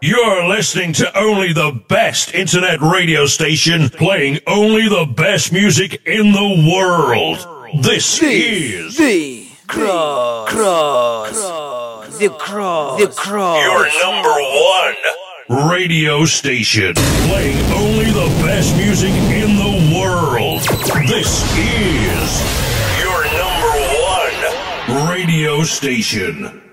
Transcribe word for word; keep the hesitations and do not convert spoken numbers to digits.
You're listening to only the best internet radio station playing only the best music in the world. This the, is the Cross, Cross, the Cross, the Cross. Your number one radio station playing only the best music in the world. This is your number one radio station.